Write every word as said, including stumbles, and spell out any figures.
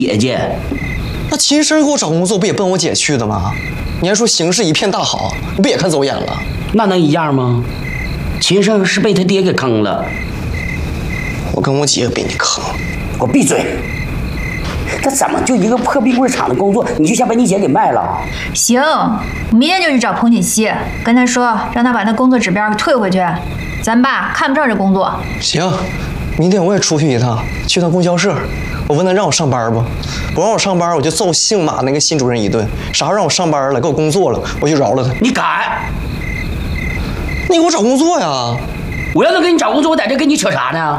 姐姐， 那秦深给我找工作不也奔我姐去的吗？你还说形势一片大好，你不也看走眼了？ 那能一样吗？秦深是被他爹给坑了。 我跟我姐比你坑。 给我闭嘴！这怎么就一个破冰棍厂的工作，你就想把你姐给卖了？ 行，我明天就去找彭锦熙，跟他说，让他把那工作指标给退回去。咱爸看不上这工作。 行，明天我也出去一趟，去趟供销社。我问他让我上班不，不让我上班，我就揍姓马那个新主任一顿。啥时候让我上班了，给我工作了，我就饶了他。 你敢？ 你给我找工作呀！ 我要能给你找工作，我在这跟你扯啥呢？